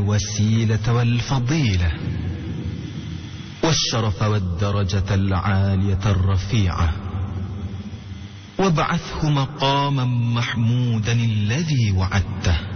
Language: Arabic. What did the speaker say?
الوسيلة والفضيلة والشرف والدرجة العالية الرفيعة، وابعثه مقاما محمودا الذي وعدته.